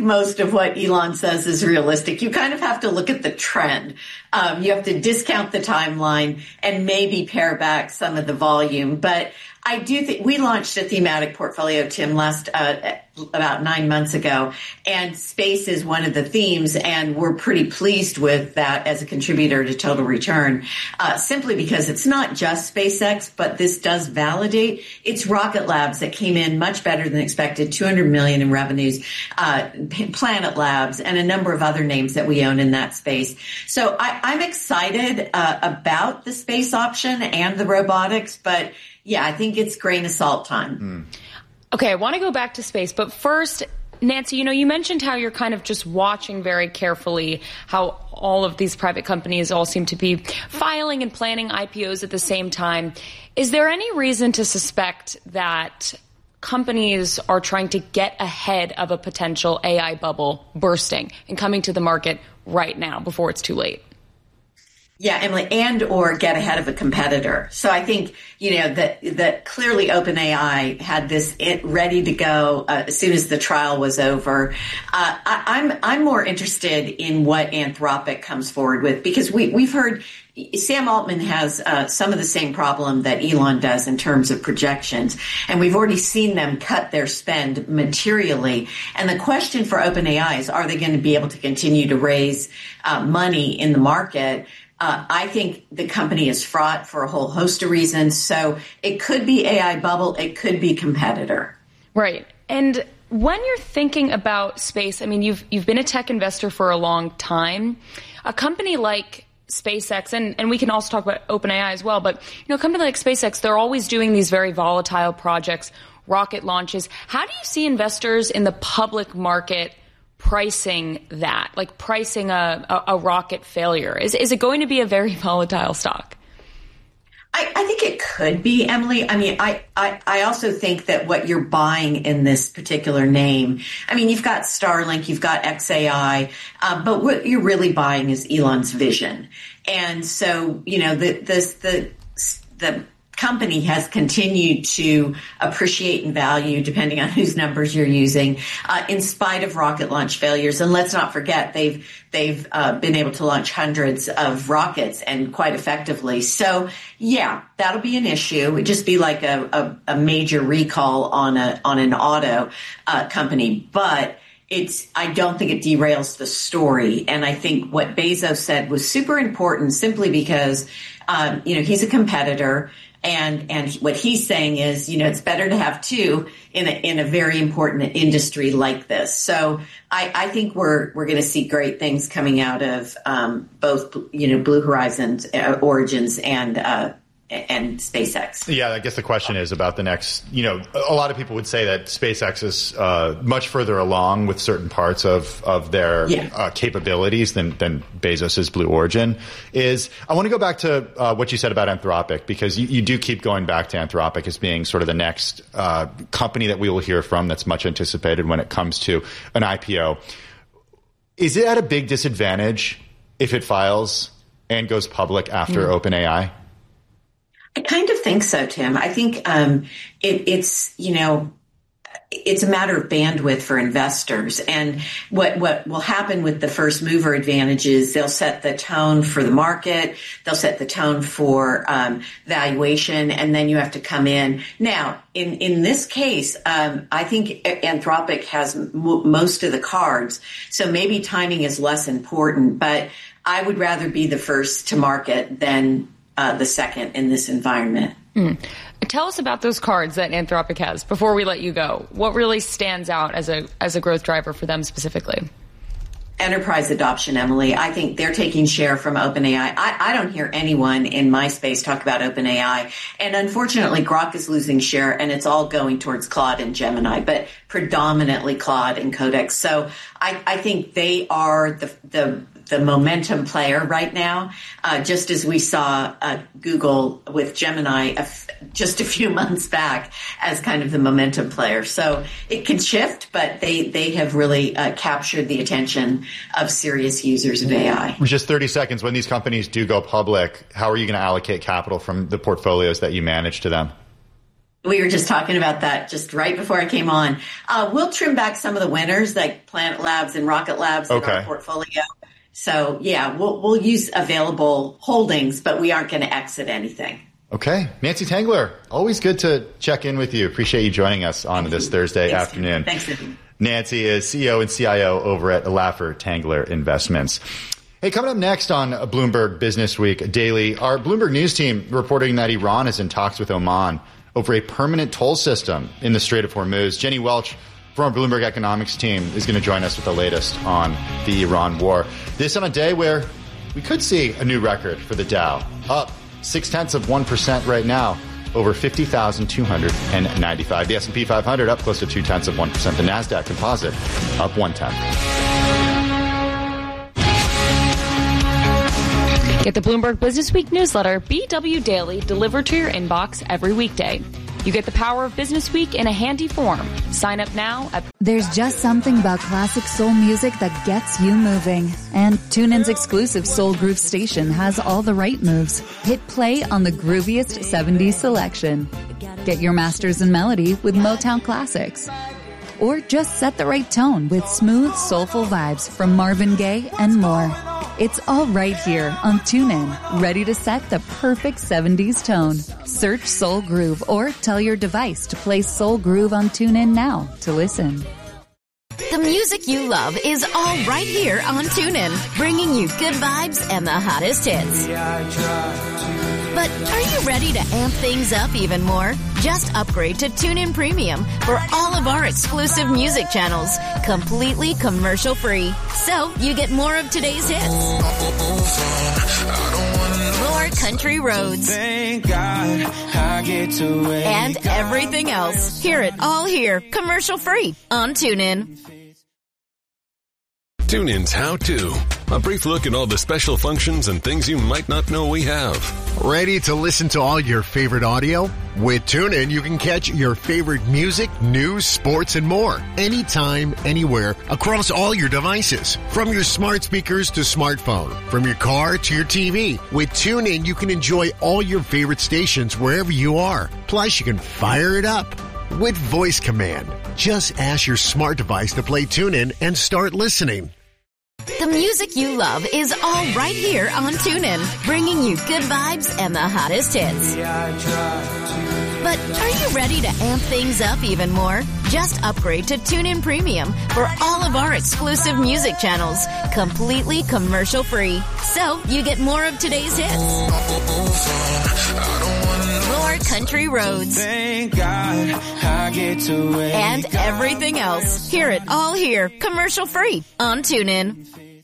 most of what Elon says is realistic. You kind of have to look at the trend. You have to discount the timeline and maybe pare back some of the volume. But I do think we launched a thematic portfolio, Tim, about 9 months ago, and space is one of the themes, and we're pretty pleased with that as a contributor to total return, simply because it's not just SpaceX, but this does validate. It's Rocket Labs that came in much better than expected, $200 million in revenues, Planet Labs, and a number of other names that we own in that space. So I'm excited about the space option and the robotics, but yeah, I think it's grain of salt time. Okay, I want to go back to space, but first, Nancy, you mentioned how you're kind of just watching very carefully how all of these private companies all seem to be filing and planning IPOs at the same time. Is there any reason to suspect that companies are trying to get ahead of a potential AI bubble bursting and coming to the market right now before it's too late? Yeah, Emily, and or get ahead of a competitor. So I think, that clearly OpenAI had this ready to go as soon as the trial was over. I'm more interested in what Anthropic comes forward with, because we've heard Sam Altman has some of the same problem that Elon does in terms of projections, and we've already seen them cut their spend materially. And the question for OpenAI is, are they going to be able to continue to raise money in the market? I think the company is fraught for a whole host of reasons. So it could be AI bubble. It could be competitor. Right. And when you're thinking about space, you've been a tech investor for a long time. A company like SpaceX, and we can also talk about OpenAI as well, but a company like SpaceX, they're always doing these very volatile projects, rocket launches. How do you see investors in the public market pricing that, like pricing a rocket failure? Is it going to be a very volatile stock? I think it could be, Emily. I also think that what you're buying in this particular name, you've got Starlink, you've got XAI, but what you're really buying is Elon's vision. And so, the company has continued to appreciate in value, depending on whose numbers you're using, in spite of rocket launch failures. And let's not forget, they've been able to launch hundreds of rockets, and quite effectively. So, yeah, that'll be an issue. It'd just be like a major recall on an auto company, but I don't think it derails the story. And I think what Bezos said was super important, simply because, he's a competitor. And what he's saying is, it's better to have two in a very important industry like this. So I think we're going to see great things coming out of both, Blue Horizons, Origins, and SpaceX. Yeah, I guess the question is about the next, a lot of people would say that SpaceX is much further along with certain parts of their capabilities than Bezos's Blue Origin is. I want to go back to what you said about Anthropic, because you do keep going back to Anthropic as being sort of the next company that we will hear from that's much anticipated when it comes to an IPO. Is it at a big disadvantage if it files and goes public after OpenAI? I kind of think so, Tim. I think it's a matter of bandwidth for investors. And what will happen with the first mover advantage is they'll set the tone for the market. They'll set the tone for valuation, and then you have to come in. Now, in this case, I think Anthropic has most of the cards, so maybe timing is less important. But I would rather be the first to market than the second in this environment. Tell us about those cards that Anthropic has before we let you go. What really stands out as a growth driver for them specifically? Enterprise adoption, Emily. I think they're taking share from OpenAI. I don't hear anyone in my space talk about OpenAI. And unfortunately, Grok is losing share, and it's all going towards Claude and Gemini, but predominantly Claude and Codex. So I think they are the momentum player right now, just as we saw Google with Gemini just a few months back as kind of the momentum player. So it can shift, but they have really captured the attention of serious users of AI. Just 30 seconds. When these companies do go public, how are you going to allocate capital from the portfolios that you manage to them? We were just talking about that just right before I came on. We'll trim back some of the winners, like Planet Labs and Rocket Labs in our portfolio. So, yeah, we'll use available holdings, but we aren't going to exit anything. Okay. Nancy Tengler, always good to check in with you. Appreciate you joining us on this Thursday afternoon. Thanks. Nancy is CEO and CIO over at Laffer Tengler Investments. Hey, coming up next on Bloomberg Business Week Daily, our Bloomberg News team reporting that Iran is in talks with Oman over a permanent toll system in the Strait of Hormuz. Jenny Welch from our Bloomberg Economics team is going to join us with the latest on the Iran war. This on a day where we could see a new record for the Dow, up 0.6% right now, over 50,295. The S&P 500 up close to 0.2%. The NASDAQ Composite up 0.1%. Get the Bloomberg Business Week newsletter, BW Daily, delivered to your inbox every weekday. You get the power of Business Week in a handy form. Sign up now at... There's just something about classic soul music that gets you moving. And TuneIn's exclusive Soul Groove station has all the right moves. Hit play on the grooviest 70s selection. Get your masters in melody with Motown Classics. Or just set the right tone with smooth, soulful vibes from Marvin Gaye and more. It's all right here on TuneIn, ready to set the perfect 70s tone. Search Soul Groove or tell your device to play Soul Groove on TuneIn now to listen. The music you love is all right here on TuneIn, bringing you good vibes and the hottest hits. But are you ready to amp things up even more? Just upgrade to TuneIn Premium for all of our exclusive music channels, completely commercial-free. So you get more of today's hits, more country roads, and everything else. Hear it all here, commercial-free on TuneIn. TuneIn's How To. A brief look at all the special functions and things you might not know we have. Ready to listen to all your favorite audio? With TuneIn, you can catch your favorite music, news, sports, and more. Anytime, anywhere, across all your devices. From your smart speakers to smartphone. From your car to your TV. With TuneIn, you can enjoy all your favorite stations wherever you are. Plus, you can fire it up with voice command. Just ask your smart device to play TuneIn and start listening. The music you love is all right here on TuneIn, bringing you good vibes and the hottest hits. But are you ready to amp things up even more? Just upgrade to TuneIn Premium for all of our exclusive music channels, completely commercial-free. So you get more of today's hits, more country roads, and everything else. Hear it all here, commercial-free on TuneIn.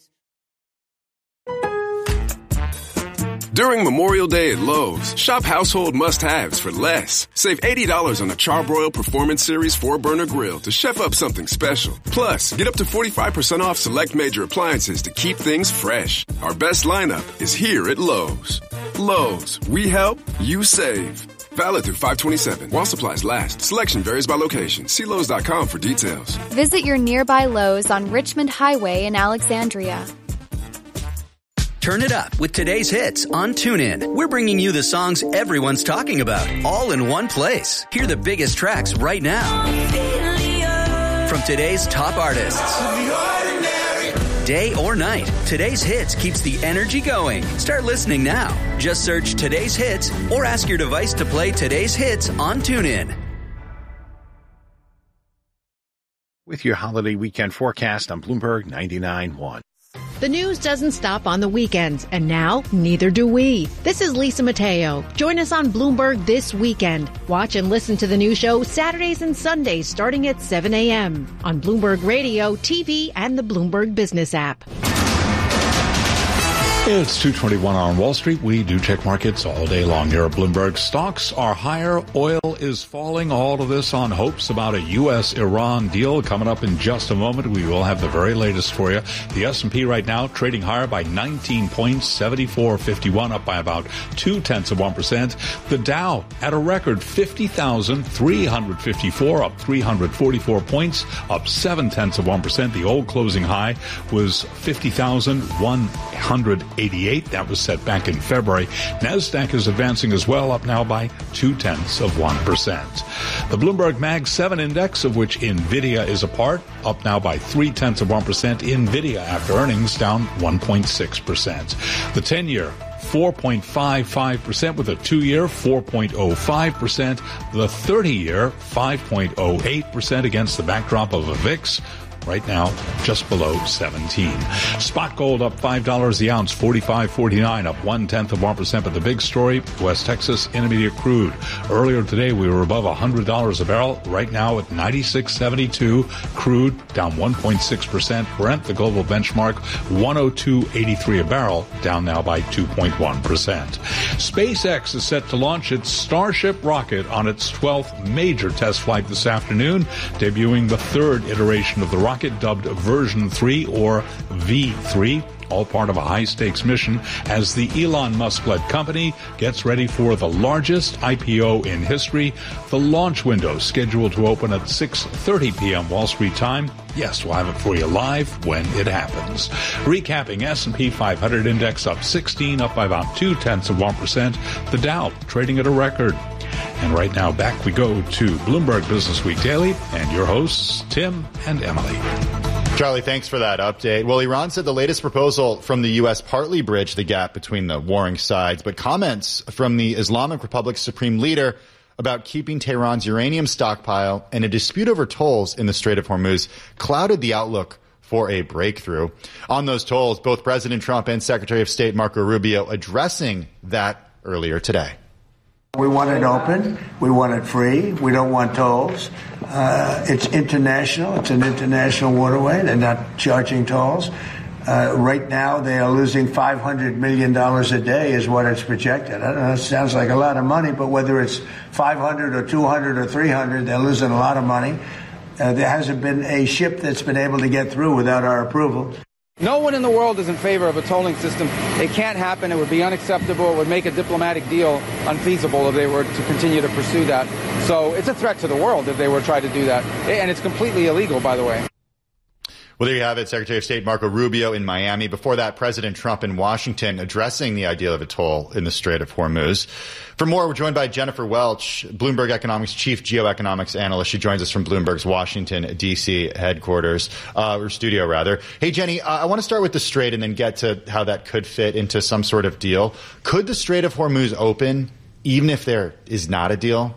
During Memorial Day at Lowe's, shop household must-haves for less. Save $80 on a Charbroil Performance Series 4-burner grill to chef up something special. Plus, get up to 45% off select major appliances to keep things fresh. Our best lineup is here at Lowe's. Lowe's, we help, you save. Valid through 5/27 while supplies last. Selection varies by location. See Lowe's.com for details. Visit your nearby Lowe's on Richmond Highway in Alexandria. Turn it up with today's hits on TuneIn. We're bringing you the songs everyone's talking about, all in one place. Hear the biggest tracks right now from today's top artists. Day or night, today's hits keeps the energy going. Start listening now. Just search today's hits or ask your device to play today's hits on TuneIn. With your holiday weekend forecast on Bloomberg 99.1. The news doesn't stop on the weekends, and now neither do we. This is Lisa Mateo. Join us on Bloomberg this weekend. Watch and listen to the new show Saturdays and Sundays starting at 7 a.m. on Bloomberg Radio, TV, and the Bloomberg Business app. It's 2:21 on Wall Street. We do check markets all day long here at Bloomberg. Stocks are higher. Oil is falling. All of this on hopes about a U.S.-Iran deal. Coming up in just a moment, we will have the very latest for you. The S&P right now trading higher by 19 points, 74.51, up by about 0.2%. The Dow at a record 50,354, up 344 points, up 0.7%. The old closing high was 50,100. 88. That was set back in February. NASDAQ is advancing as well, up now by 0.2%. The Bloomberg Mag 7 index, of which NVIDIA is a part, up now by 0.3%. NVIDIA after earnings down 1.6%. The 10-year 4.55%, with a 2-year 4.05%, the 30-year 5.08% against the backdrop of a VIX right now just below 17. Spot gold up $5 the ounce, $45.49, up 0.1%. But the big story, West Texas Intermediate crude. Earlier today, we were above $100 a barrel. Right now at $96.72. Crude down 1.6%. Brent, the global benchmark, $102.83 a barrel, down now by 2.1%. SpaceX is set to launch its Starship rocket on its 12th major test flight this afternoon, debuting the third iteration of the rocket, dubbed Version 3 or V3, all part of a high-stakes mission as the Elon Musk-led company gets ready for the largest IPO in history. The launch window scheduled to open at 6:30 p.m. Wall Street time. Yes, we'll have it for you live when it happens. Recapping, S&P 500 index up 16, up by about 0.2%. The Dow trading at a record. And right now, back we go to Bloomberg Business Week Daily and your hosts, Tim and Emily. Charlie, thanks for that update. Well, Iran said the latest proposal from the U.S. partly bridged the gap between the warring sides, but comments from the Islamic Republic's supreme leader about keeping Tehran's uranium stockpile and a dispute over tolls in the Strait of Hormuz clouded the outlook for a breakthrough. On those tolls, both President Trump and Secretary of State Marco Rubio addressing that earlier today. We want it open. We want it free. We don't want tolls. It's international. It's an international waterway. They're not charging tolls. Right now, they are losing $500 million a day is what it's projected. I don't know. It sounds like a lot of money, but whether it's 500 or 200 or 300, they're losing a lot of money. There hasn't been a ship that's been able to get through without our approval. No one in the world is in favor of a tolling system. It can't happen. It would be unacceptable. It would make a diplomatic deal unfeasible if they were to continue to pursue that. So it's a threat to the world if they were to try to do that. And it's completely illegal, by the way. Well, there you have it. Secretary of State Marco Rubio in Miami. Before that, President Trump in Washington addressing the idea of a toll in the Strait of Hormuz. For more, we're joined by Jennifer Welch, Bloomberg Economics Chief Geoeconomics Analyst. She joins us from Bloomberg's Washington, D.C. headquarters, or studio, rather. Hey, Jenny, I want to start with the Strait and then get to how that could fit into some sort of deal. Could the Strait of Hormuz open even if there is not a deal?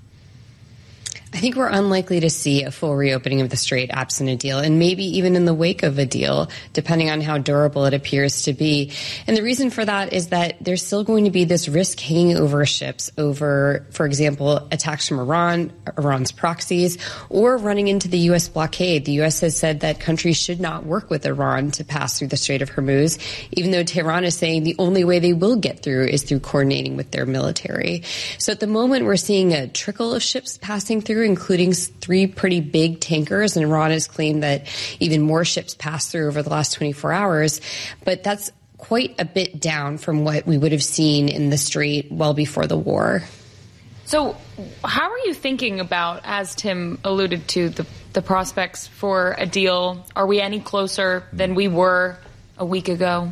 I think we're unlikely to see a full reopening of the Strait absent a deal, and maybe even in the wake of a deal, depending on how durable it appears to be. And the reason for that is that there's still going to be this risk hanging over ships over, for example, attacks from Iran, Iran's proxies, or running into the U.S. blockade. The U.S. has said that countries should not work with Iran to pass through the Strait of Hormuz, even though Tehran is saying the only way they will get through is through coordinating with their military. So at the moment, we're seeing a trickle of ships passing through, including 3 pretty big tankers, and Iran has claimed that even more ships passed through over the last 24 hours. But that's quite a bit down from what we would have seen in the Strait well before the war. So how are you thinking about, as Tim alluded to, the prospects for a deal? Are we any closer than we were a week ago?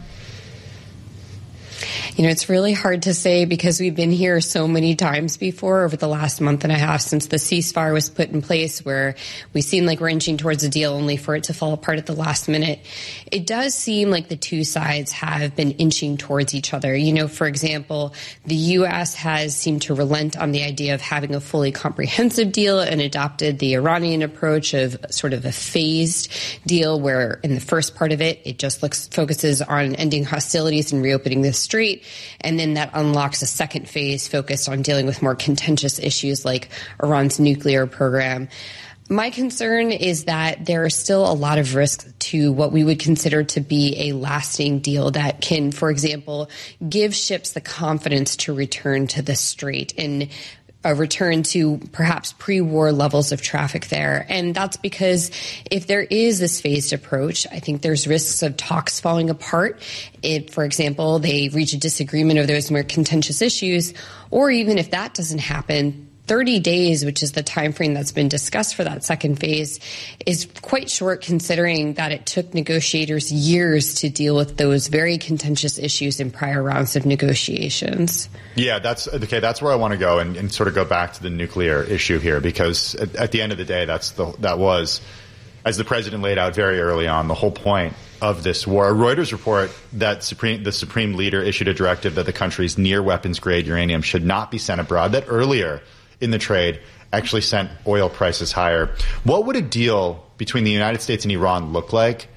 You know, it's really hard to say because we've been here so many times before over the last month and a half since the ceasefire was put in place, where we seem like we're inching towards a deal only for it to fall apart at the last minute. It does seem like the two sides have been inching towards each other. You know, for example, the U.S. has seemed to relent on the idea of having a fully comprehensive deal and adopted the Iranian approach of sort of a phased deal where in the first part of it, it just focuses on ending hostilities and reopening the Strait. And then that unlocks a second phase focused on dealing with more contentious issues like Iran's nuclear program. My concern is that there are still a lot of risks to what we would consider to be a lasting deal that can, for example, give ships the confidence to return to the Strait and a return to perhaps pre-war levels of traffic there. And that's because if there is this phased approach, I think there's risks of talks falling apart. If, for example, they reach a disagreement over those more contentious issues, or even if that doesn't happen, 30 days, which is the time frame that's been discussed for that second phase, is quite short considering that it took negotiators years to deal with those very contentious issues in prior rounds of negotiations. Yeah, that's where I want to go and sort of go back to the nuclear issue here, because at the end of the day, that was, as the president laid out very early on, the whole point of this war. A Reuters report that the Supreme Leader issued a directive that the country's near weapons-grade uranium should not be sent abroad, that earlier in the trade actually sent oil prices higher. What would a deal between the United States and Iran look like,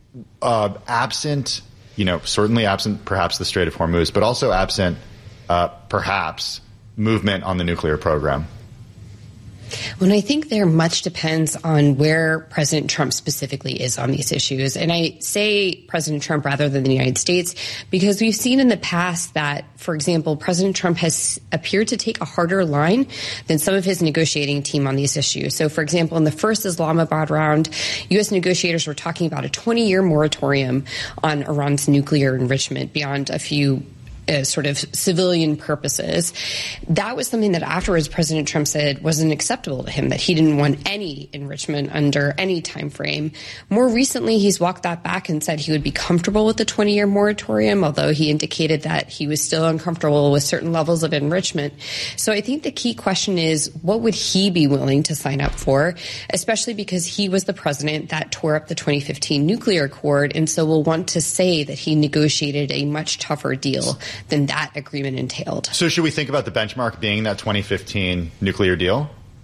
absent, certainly absent perhaps the Strait of Hormuz, but also absent perhaps movement on the nuclear program? Well, I think there much depends on where President Trump specifically is on these issues. And I say President Trump rather than the United States because we've seen in the past that, for example, President Trump has appeared to take a harder line than some of his negotiating team on these issues. So, for example, in the first Islamabad round, U.S. negotiators were talking about a 20-year moratorium on Iran's nuclear enrichment beyond a few sort of civilian purposes. That was something that afterwards President Trump said wasn't acceptable to him, that he didn't want any enrichment under any time frame. More recently, he's walked that back and said he would be comfortable with the 20-year moratorium, although he indicated that he was still uncomfortable with certain levels of enrichment. So I think the key question is, what would he be willing to sign up for, especially because he was the president that tore up the 2015 nuclear accord, and so will want to say that he negotiated a much tougher deal than that agreement entailed. So should we think about the benchmark being that 2015 nuclear deal?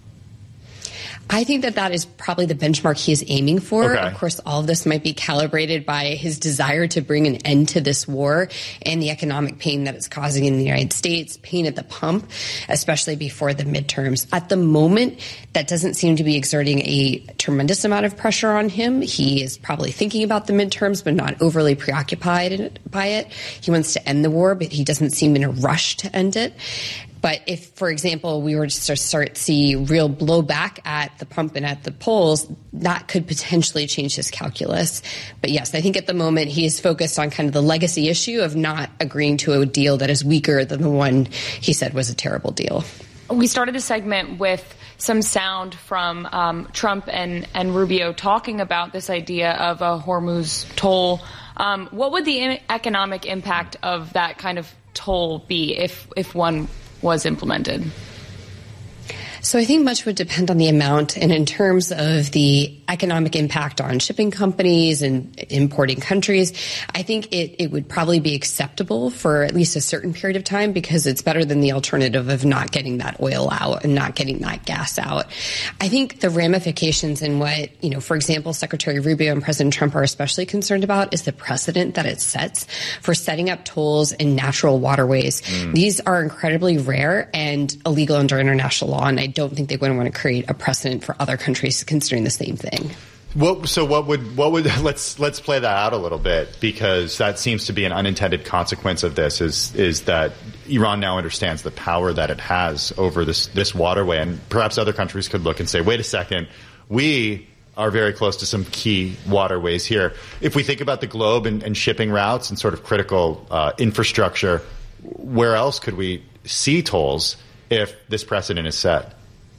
I think that is probably the benchmark he is aiming for. Okay. Of course, all of this might be calibrated by his desire to bring an end to this war and the economic pain that it's causing in the United States, pain at the pump, especially before the midterms. At the moment, that doesn't seem to be exerting a tremendous amount of pressure on him. He is probably thinking about the midterms, but not overly preoccupied by it. He wants to end the war, but he doesn't seem in a rush to end it. But if, for example, we were to start to see real blowback at the pump and at the polls, that could potentially change his calculus. But yes, I think at the moment he is focused on kind of the legacy issue of not agreeing to a deal that is weaker than the one he said was a terrible deal. We started the segment with some sound from Trump and Rubio talking about this idea of a Hormuz toll. What would the economic impact of that kind of toll be if one was implemented? So I think much would depend on the amount, and in terms of the economic impact on shipping companies and importing countries, I think it would probably be acceptable for at least a certain period of time because it's better than the alternative of not getting that oil out and not getting that gas out. I think the ramifications in what, for example, Secretary Rubio and President Trump are especially concerned about is the precedent that it sets for setting up tolls in natural waterways. These are incredibly rare and illegal under international law, and I don't think they would want to create a precedent for other countries considering the same thing. What would let's play that out a little bit, because that seems to be an unintended consequence of this is that Iran now understands the power that it has over this waterway, and perhaps other countries could look and say, wait a second, we are very close to some key waterways here. If we think about the globe and shipping routes and sort of critical infrastructure, where else could we see tolls if this precedent is set?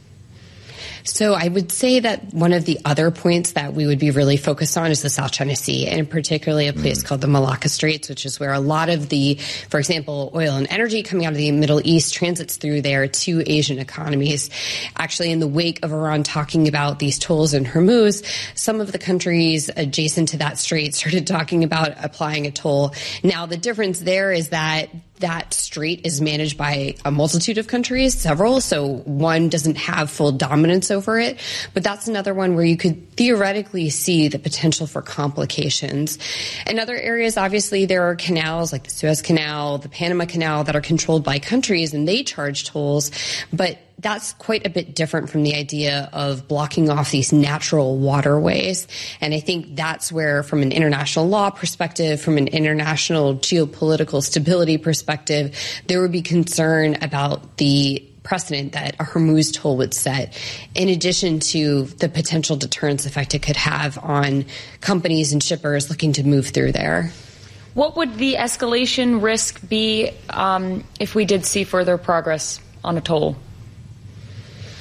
So I would say that one of the other points that we would be really focused on is the South China Sea, and particularly a place called the Malacca Straits, which is where a lot of the, for example, oil and energy coming out of the Middle East transits through there to Asian economies. Actually, in the wake of Iran talking about these tolls in Hormuz, some of the countries adjacent to that strait started talking about applying a toll. Now, the difference there is that strait is managed by a multitude of countries, several, so one doesn't have full dominance over it. But that's another one where you could theoretically see the potential for complications. In other areas, obviously, there are canals like the Suez Canal, the Panama Canal that are controlled by countries, and they charge tolls. But that's quite a bit different from the idea of blocking off these natural waterways. And I think that's where, from an international law perspective, from an international geopolitical stability perspective, there would be concern about the precedent that a Hormuz toll would set, in addition to the potential deterrence effect it could have on companies and shippers looking to move through there. What would the escalation risk be if we did see further progress on a toll?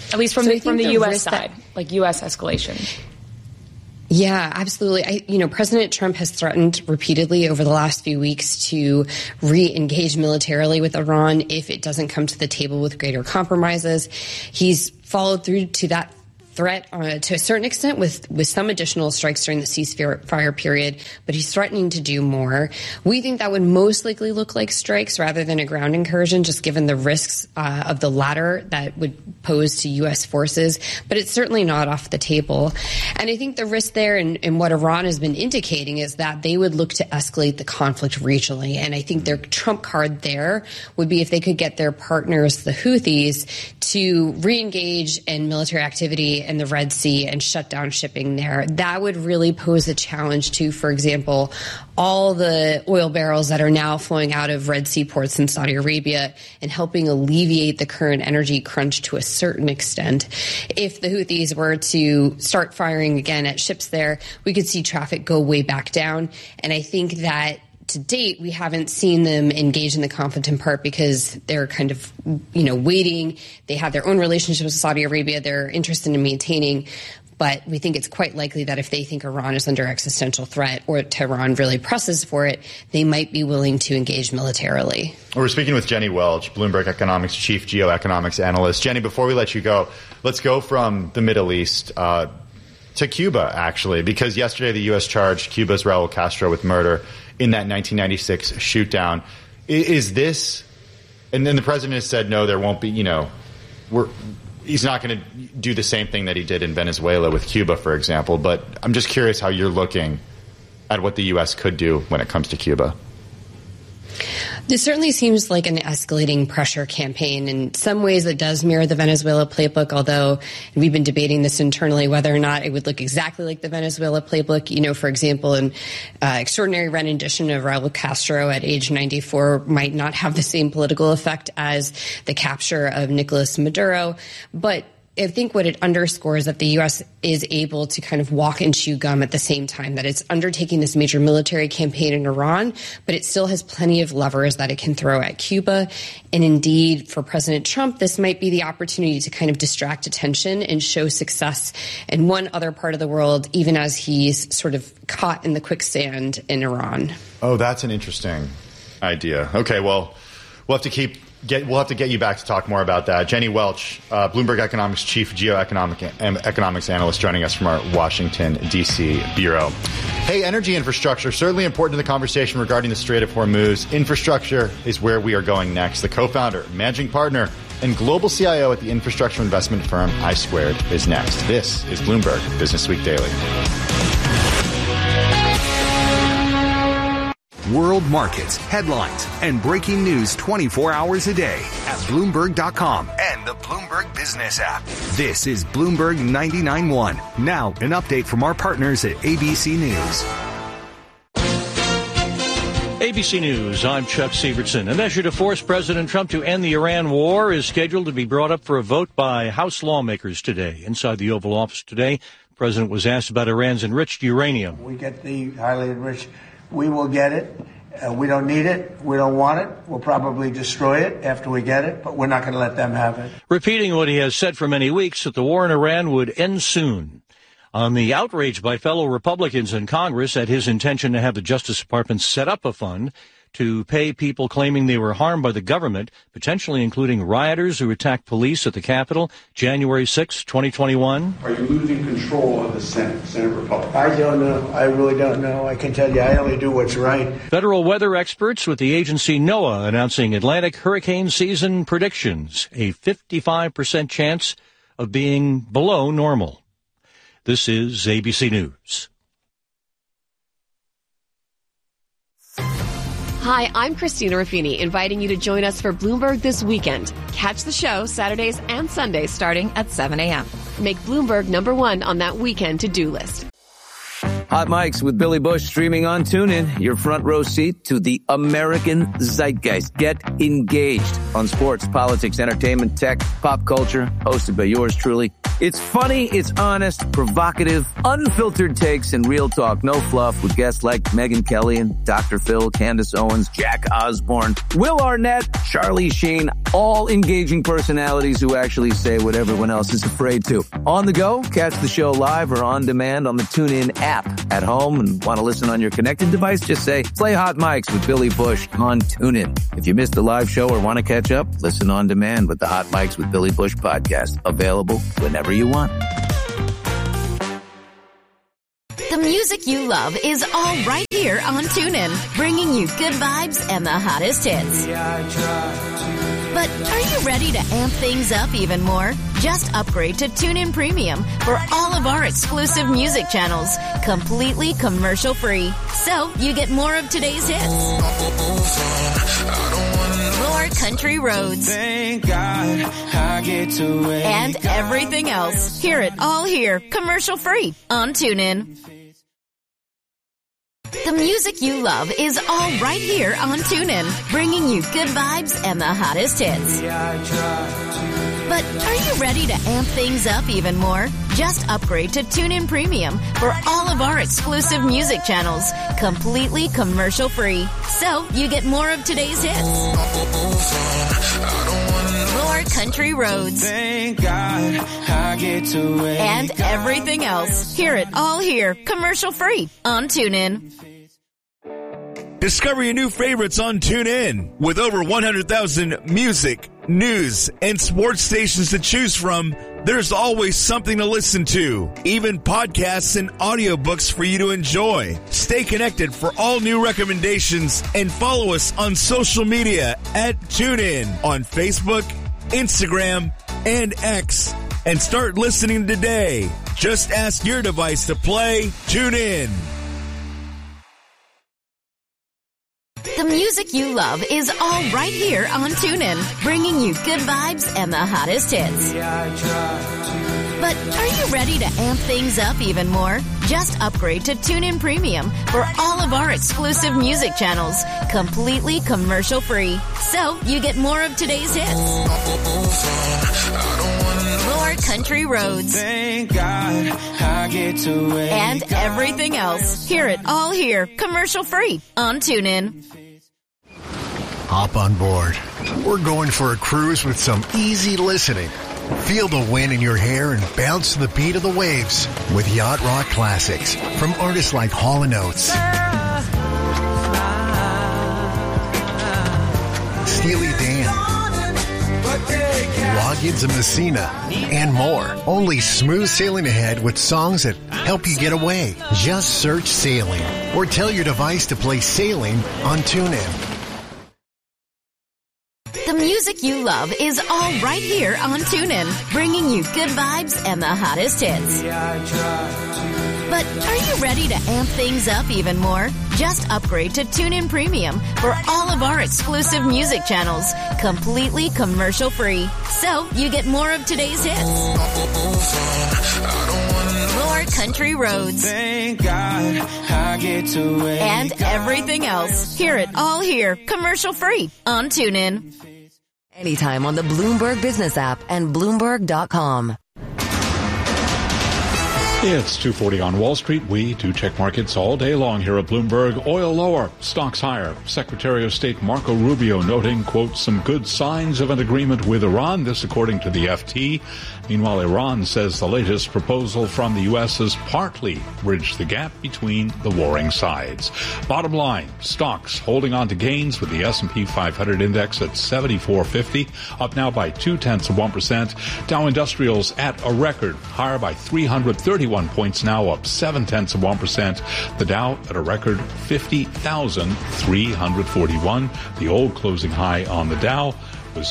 At least from the U.S. side, like U.S. escalation. Yeah, absolutely. President Trump has threatened repeatedly over the last few weeks to re-engage militarily with Iran if it doesn't come to the table with greater compromises. He's followed through to that threat to a certain extent with some additional strikes during the ceasefire period, but he's threatening to do more. We think that would most likely look like strikes rather than a ground incursion, just given the risks of the latter that would pose to U.S. forces, but it's certainly not off the table. And I think the risk there and what Iran has been indicating is that they would look to escalate the conflict regionally. And I think their trump card there would be if they could get their partners, the Houthis, to re-engage in military activity in the Red Sea and shut down shipping there. That would really pose a challenge to, for example, all the oil barrels that are now flowing out of Red Sea ports in Saudi Arabia and helping alleviate the current energy crunch to a certain extent. If the Houthis were to start firing again at ships there, we could see traffic go way back down. And I think that to date, we haven't seen them engage in the conflict in part because they're kind of, waiting. They have their own relationship with Saudi Arabia they're interested in maintaining. But we think it's quite likely that if they think Iran is under existential threat or Tehran really presses for it, they might be willing to engage militarily. We're speaking with Jenny Welch, Bloomberg Economics Chief Geoeconomics Analyst. Jenny, before we let you go, let's go from the Middle East to Cuba, actually, because yesterday the U.S. charged Cuba's Raul Castro with murder in that 1996 shootdown. Is this, and then the president has said, no, there won't be, he's not going to do the same thing that he did in Venezuela with Cuba, for example. But I'm just curious how you're looking at what the U.S. could do when it comes to Cuba. This certainly seems like an escalating pressure campaign. In some ways, it does mirror the Venezuela playbook, although we've been debating this internally, whether or not it would look exactly like the Venezuela playbook. For example, an extraordinary rendition of Raul Castro at age 94 might not have the same political effect as the capture of Nicolas Maduro. But I think what it underscores that the U.S. is able to kind of walk and chew gum at the same time, that it's undertaking this major military campaign in Iran, but it still has plenty of levers that it can throw at Cuba. And indeed, for President Trump, this might be the opportunity to kind of distract attention and show success in one other part of the world, even as he's sort of caught in the quicksand in Iran. Oh, that's an interesting idea. Okay, well, we'll have to get you back to talk more about that. Jenny Welch, Bloomberg Economics Chief Geoeconomics Analyst, joining us from our Washington, D.C. Bureau. Hey, energy infrastructure, certainly important to the conversation regarding the Strait of Hormuz. Infrastructure is where we are going next. The co-founder, managing partner, and global CIO at the infrastructure investment firm I2 is next. This is Bloomberg Business Week Daily. World markets, headlines, and breaking news 24 hours a day at Bloomberg.com and the Bloomberg Business app. This is Bloomberg 99.1. Now, an update from our partners at ABC News. ABC News, I'm Chuck Sievertson. A measure to force President Trump to end the Iran war is scheduled to be brought up for a vote by House lawmakers today. Inside the Oval Office today, the president was asked about Iran's enriched uranium. We get the highly enriched. We will get it. We don't need it. We don't want it. We'll probably destroy it after we get it, but we're not going to let them have it. Repeating what he has said for many weeks, that the war in Iran would end soon. On the outrage by fellow Republicans in Congress at his intention to have the Justice Department set up a fund to pay people claiming they were harmed by the government, potentially including rioters who attacked police at the Capitol January 6, 2021. Are you losing control of the Senate Republicans? I don't know. I really don't know. I can tell you, I only do what's right. Federal weather experts with the agency NOAA announcing Atlantic hurricane season predictions, a 55% chance of being below normal. This is ABC News. Hi, I'm Christina Ruffini, inviting you to join us for Bloomberg This Weekend. Catch the show Saturdays and Sundays starting at 7 a.m. Make Bloomberg #1 on that weekend to-do list. Hot Mics with Billy Bush streaming on TuneIn. Your front row seat to the American zeitgeist. Get engaged on sports, politics, entertainment, tech, pop culture. Hosted by yours truly. It's funny, it's honest, provocative, unfiltered takes, and real talk. No fluff with guests like Megyn Kelly and Dr. Phil, Candace Owens, Jack Osborne, Will Arnett, Charlie Sheen. All engaging personalities who actually say what everyone else is afraid to. On the go, catch the show live or on demand on the TuneIn app. At home and want to listen on your connected device, just say, play Hot Mics with Billy Bush on TuneIn. If you missed the live show or want to catch up, listen on demand with the Hot Mics with Billy Bush podcast. Available whenever you want. The music you love is all right here on TuneIn, bringing you good vibes and the hottest hits. But are you ready to amp things up even more? Just upgrade to TuneIn Premium for all of our exclusive music channels, completely commercial-free. So you get more of today's hits, more country roads, and everything else. Hear it all here, commercial-free on TuneIn. The music you love is all right here on TuneIn, bringing you good vibes and the hottest hits. But are you ready to amp things up even more? Just upgrade to TuneIn Premium for all of our exclusive music channels, completely commercial-free. So you get more of today's hits, more country roads, and everything else. Hear it all here, commercial-free on TuneIn. Discover your new favorites on TuneIn. With over 100,000 music, news, and sports stations to choose from, there's always something to listen to. Even podcasts and audiobooks for you to enjoy. Stay connected for all new recommendations and follow us on social media at TuneIn on Facebook, Instagram, and X. And start listening today. Just ask your device to play TuneIn. The music you love is all right here on TuneIn, bringing you good vibes and the hottest hits. But are you ready to amp things up even more? Just upgrade to TuneIn Premium for all of our exclusive music channels, completely commercial-free. So you get more of today's hits, more country roads, and everything else. Hear it all here, commercial-free on TuneIn. Hop on board. We're going for a cruise with some easy listening. Feel the wind in your hair and bounce to the beat of the waves with Yacht Rock classics from artists like Hall & Oates, Steely Dan, Loggins and Messina, and more. Only smooth sailing ahead with songs that help you get away. Just search Sailing or tell your device to play Sailing on TuneIn. The music you love is all right here on TuneIn, bringing you good vibes and the hottest hits. But are you ready to amp things up even more? Just upgrade to TuneIn Premium for all of our exclusive music channels, completely commercial-free. So you get more of today's hits, more country roads, and everything else. Hear it all here, commercial-free on TuneIn. Anytime on the Bloomberg Business app and Bloomberg.com. It's 2:40 on Wall Street. We do check markets all day long here at Bloomberg. Oil lower, stocks higher. Secretary of State Marco Rubio noting, quote, some good signs of an agreement with Iran. This according to the FT. Meanwhile, Iran says the latest proposal from the U.S. has partly bridged the gap between the warring sides. Bottom line, stocks holding on to gains with the S&P 500 index at 7450, up now by 0.2%. Dow Industrials at a record, higher by 331 points now, up 0.7%. The Dow at a record 50,341. The old closing high on the Dow was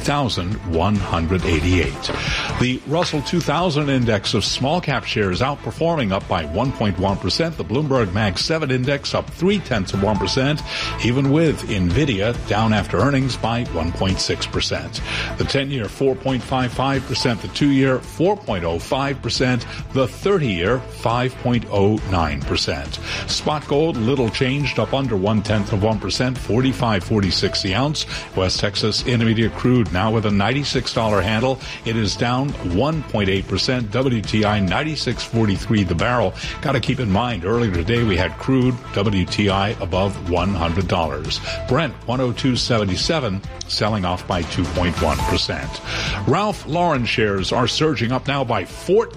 50,188. The Russell 2000 index of small cap shares outperforming, up by 1.1%. The Bloomberg Mag 7 index up 0.3%, even with Nvidia down after earnings by 1.6%. The 10-year 4.55%, the 2-year 4.05%, the 30-year 5.09%. Spot gold little changed, up under 0.1%, 45.46 the ounce. West Texas Intermediate Intermediate crude now with a $96 handle. It is down 1.8%. WTI 96.43 the barrel. Got to keep in mind, earlier today we had crude WTI above $100. Brent 102.77, selling off by 2.1%. Ralph Lauren shares are surging up now by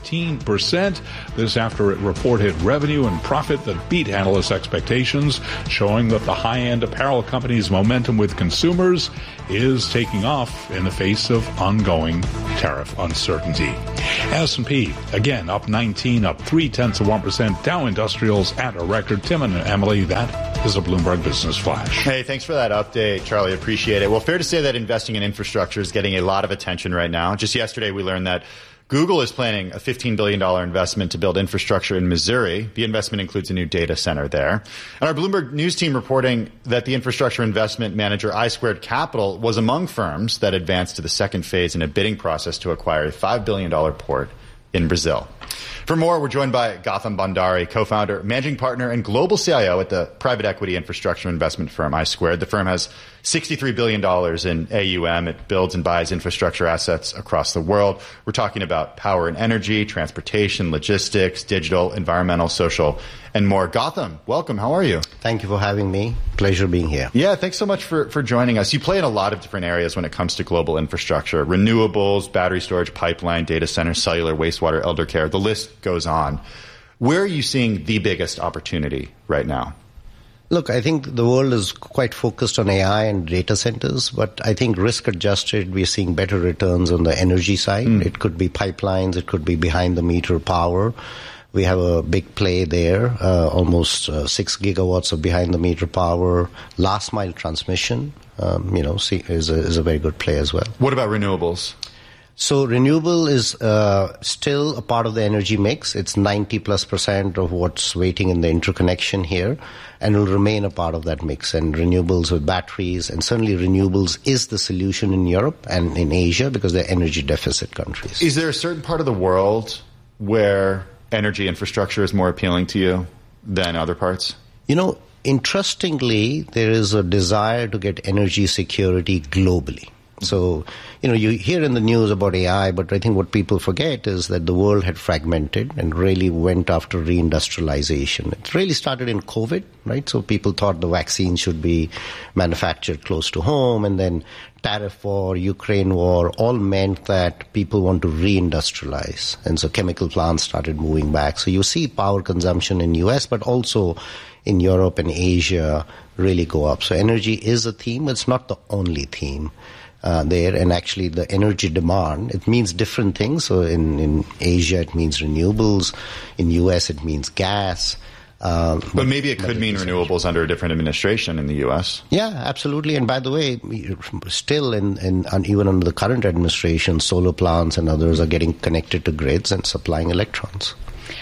14%. This after it reported revenue and profit that beat analysts' expectations, showing that the high-end apparel company's momentum with consumers is taking off in the face of ongoing tariff uncertainty. S&P, again, up 19, up 0.3%. Dow Industrials at a record. Tim and Emily, that is a Bloomberg Business Flash. Hey, thanks for that update, Charlie. Appreciate it. Well, fair to say that investing in infrastructure is getting a lot of attention right now. Just yesterday, we learned that Google is planning a $15 billion investment to build infrastructure in Missouri. The investment includes a new data center there. And our Bloomberg News team reporting that the infrastructure investment manager I Squared Capital was among firms that advanced to the second phase in a bidding process to acquire a $5 billion port in Brazil. For more, we're joined by Gautam Bhandari, co-founder, managing partner, and global CIO at the private equity infrastructure investment firm I Squared. The firm has $63 billion in AUM. It builds and buys infrastructure assets across the world. We're talking about power and energy, transportation, logistics, digital, environmental, social, and more. Gautam, welcome. How are you? Thank you for having me. Pleasure being here. Yeah, thanks so much for joining us. You play in a lot of different areas when it comes to global infrastructure: renewables, battery storage, pipeline, data centers, cellular, wastewater, elder care. The list goes on. Where are you seeing the biggest opportunity right now? Look, I think the world is quite focused on AI and data centers, but I think risk-adjusted, we're seeing better returns on the energy side. It could be pipelines, it could be behind-the-meter power. We have a big play there, almost 6 gigawatts of behind-the-meter power. Last-mile transmission, is a very good play as well. What about renewables? So renewable is still a part of the energy mix. It's 90+% of what's waiting in the interconnection here, and will remain a part of that mix. And renewables with batteries, and certainly renewables is the solution in Europe and in Asia because they're energy deficit countries. Is there a certain part of the world where energy infrastructure is more appealing to you than other parts? Interestingly, there is a desire to get energy security globally. So, you hear in the news about AI, but I think what people forget is that the world had fragmented and really went after reindustrialization. It really started in COVID, right? So people thought the vaccine should be manufactured close to home, and then tariff war, Ukraine war, all meant that people want to reindustrialize. And so chemical plants started moving back. So you see power consumption in US, but also in Europe and Asia really go up. So energy is a theme. It's not the only theme. There, and actually the energy demand, it means different things. So in Asia it means renewables, in US it means gas. But maybe it could mean renewables under a different administration in the US. Yeah, absolutely. And by the way, still even under the current administration, solar plants and others are getting connected to grids and supplying electrons.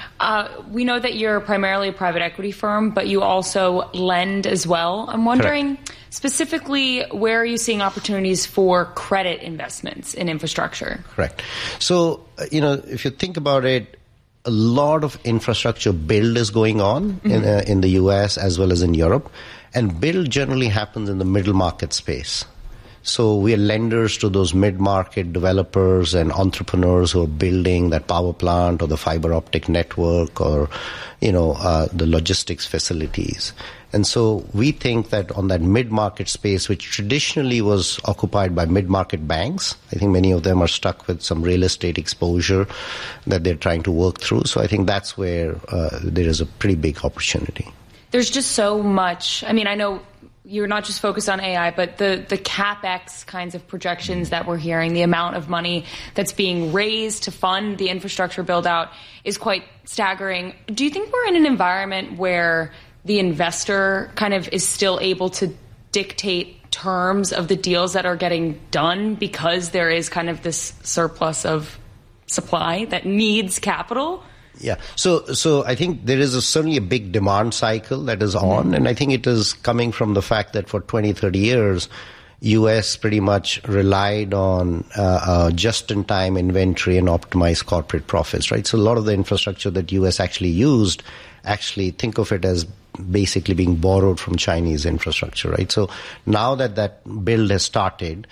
We know that you're primarily a private equity firm, but you also lend as well. I'm wondering specifically, where are you seeing opportunities for credit investments in infrastructure? Correct. So, if you think about it, a lot of infrastructure build is going on in the US as well as in Europe. And build generally happens in the middle market space. So we are lenders to those mid-market developers and entrepreneurs who are building that power plant or the fiber optic network or, the logistics facilities. And so we think that on that mid-market space, which traditionally was occupied by mid-market banks, I think many of them are stuck with some real estate exposure that they're trying to work through. So I think that's where there is a pretty big opportunity. There's just so much. I mean, I know you're not just focused on AI, but the CapEx kinds of projections that we're hearing, the amount of money that's being raised to fund the infrastructure build out is quite staggering. Do you think we're in an environment where the investor kind of is still able to dictate terms of the deals that are getting done because there is kind of this surplus of supply that needs capital? Yeah. So I think there is certainly a big demand cycle that is on, and I think it is coming from the fact that for 20, 30 years, U.S. pretty much relied on just-in-time inventory and optimized corporate profits, right? So a lot of the infrastructure that U.S. actually used, think of it as basically being borrowed from Chinese infrastructure, right? So now that build has started,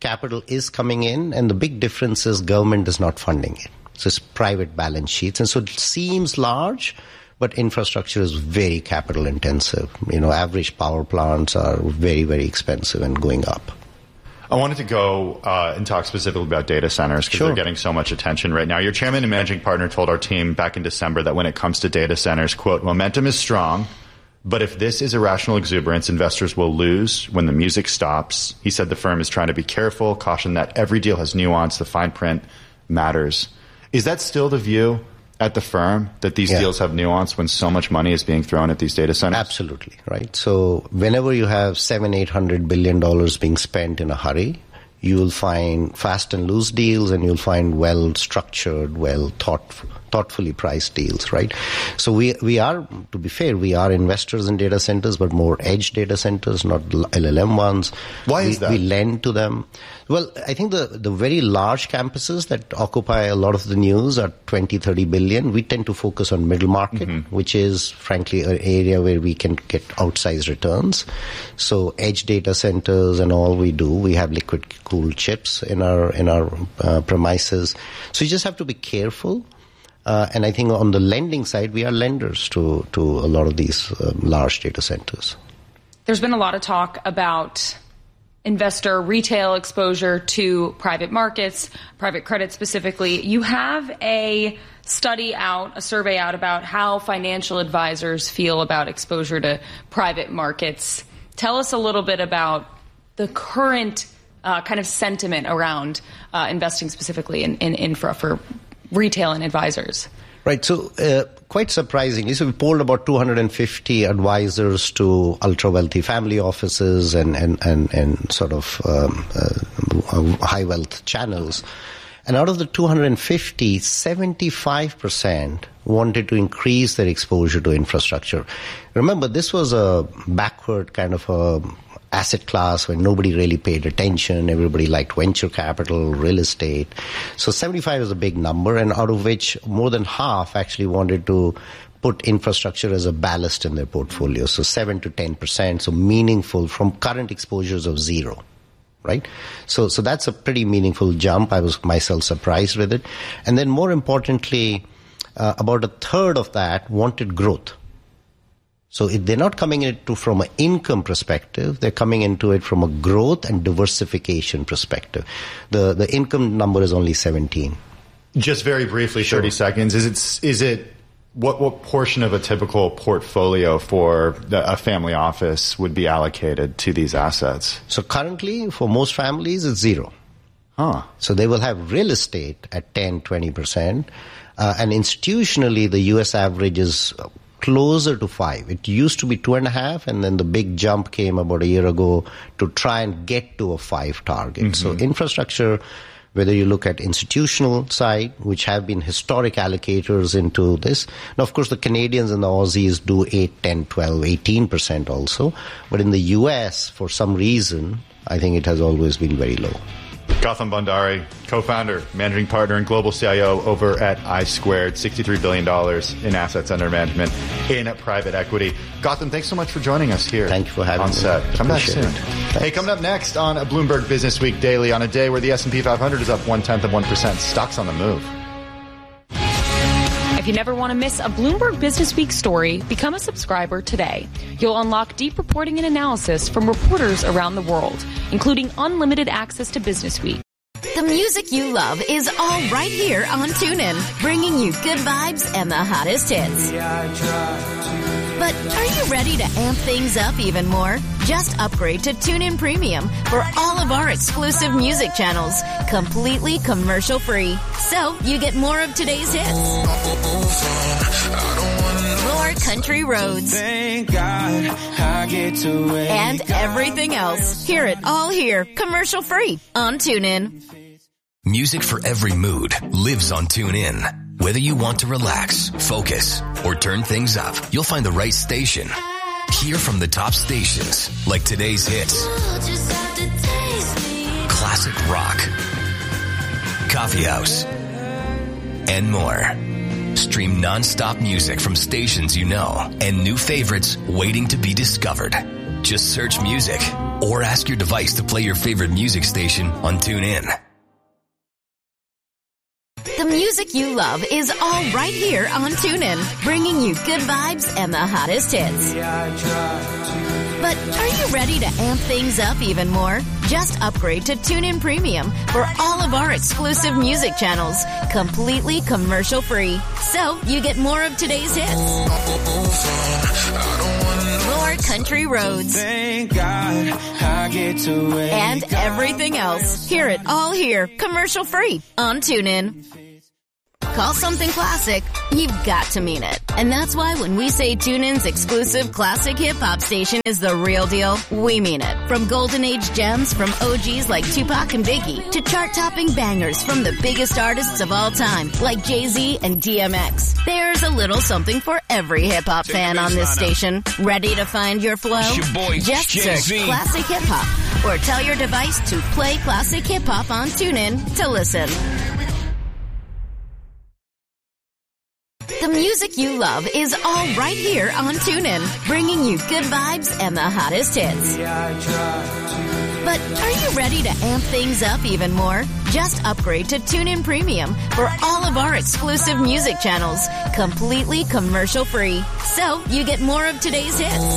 capital is coming in, and the big difference is government is not funding it. So it's private balance sheets. And so it seems large, but infrastructure is very capital intensive. Average power plants are very, very expensive and going up. I wanted to go and talk specifically about data centers because they're getting so much attention right now. Your chairman and managing partner told our team back in December that when it comes to data centers, quote, momentum is strong, but if this is irrational exuberance, investors will lose when the music stops. He said the firm is trying to be careful, caution that every deal has nuance, the fine print matters. Is that still the view at the firm, that these deals have nuance when so much money is being thrown at these data centers? Absolutely, right? So whenever you have $700-800 billion being spent in a hurry, you will find fast and loose deals, and you'll find well-structured, thoughtfully priced deals, right? So we are, to be fair, we are investors in data centers, but more edge data centers, not LLM ones. Why is that? We lend to them. Well, I think the very large campuses that occupy a lot of the news are 20-30 billion. We tend to focus on middle market, which is, frankly, an area where we can get outsized returns. So edge data centers and all we do, we have liquid cooled chips in our premises. So you just have to be careful. And I think on the lending side, we are lenders to a lot of these large data centers. There's been a lot of talk about investor retail exposure to private markets, private credit specifically. You have a survey out about how financial advisors feel about exposure to private markets. Tell us a little bit about the current kind of sentiment around investing specifically in infra for retail and advisors. Right. So quite surprisingly, so we polled about 250 advisors to ultra-wealthy family offices and sort of high wealth channels. And out of the 250, 75% wanted to increase their exposure to infrastructure. Remember, this was a backward kind of a asset class where nobody really paid attention. Everybody liked venture capital, real estate. So 75 is a big number, and out of which more than half actually wanted to put infrastructure as a ballast in their portfolio. So 7 to 10%, so meaningful from current exposures of zero. Right? So that's a pretty meaningful jump. I was myself surprised with it. And then more importantly, about a third of that wanted growth. So if they're not coming into it from an income perspective, they're coming into it from a growth and diversification perspective. The income number is only 17. Just very briefly, 30 seconds. Is it what portion of a typical portfolio for a family office would be allocated to these assets? So currently, for most families, it's zero. So they will have real estate at 10-20%. And institutionally, the U.S. average is closer to 5. It used to be 2.5, and then the big jump came about a year ago to try and get to a 5 target. So infrastructure, whether you look at institutional side, which have been historic allocators into this. Now, of course, the Canadians and the Aussies do 8, 10, 12, 18% also. But in the U.S., for some reason, I think it has always been very low. Gautam Bhandari, co-founder, managing partner, and global CIO over at iSquared, $63 billion in assets under management in private equity. Gautam, thanks so much for joining us here. Thank you for having me on set. Come back soon. Thanks. Hey, coming up next on a Bloomberg Business Week Daily, on a day where the S&P 500 is up 0.1%, stocks on the move. If you never want to miss a Bloomberg Business Week story, become a subscriber today. You'll unlock deep reporting and analysis from reporters around the world, including unlimited access to Business Week. The music you love is all right here on TuneIn, bringing you good vibes and the hottest hits. But are you ready to amp things up even more? Just upgrade to TuneIn Premium for all of our exclusive music channels, completely commercial-free. So you get more of today's hits, more country roads, and everything else. Hear it all here, commercial-free on TuneIn. Music for every mood lives on TuneIn. Whether you want to relax, focus, or turn things up, you'll find the right station. Hear from the top stations, like today's hits, classic rock, coffee house, and more. Stream non-stop music from stations you know and new favorites waiting to be discovered. Just search music or ask your device to play your favorite music station on TuneIn. The music you love is all right here on TuneIn, bringing you good vibes and the hottest hits. But are you ready to amp things up even more? Just upgrade to TuneIn Premium for all of our exclusive music channels, completely commercial-free. So you get more of today's hits, more country roads, thank God I get to and everything else. Hear it all here, commercial-free on TuneIn. Call something classic, you've got to mean it. And that's why when we say TuneIn's exclusive classic hip-hop station is the real deal, we mean it. From golden age gems from OGs like Tupac and Biggie to chart-topping bangers from the biggest artists of all time like Jay-Z and DMX. There's a little something for every hip-hop fan on this station. Ready to find your flow? Just search Classic Hip-Hop or tell your device to play Classic Hip-Hop on TuneIn to listen. The music you love is all right here on TuneIn, bringing you good vibes and the hottest hits. But are you ready to amp things up even more? Just upgrade to TuneIn Premium for all of our exclusive music channels, completely commercial-free. So you get more of today's hits,